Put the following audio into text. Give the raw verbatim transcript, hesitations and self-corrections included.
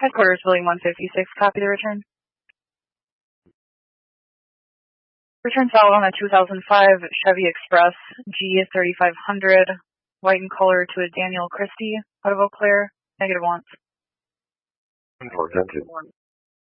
Headquarters, Building one fifty-six, copy the return. Return salvo on a two thousand five Chevy Express G thirty-five hundred, white in color to a Daniel Christie out of Eau Claire, negative once. Presented.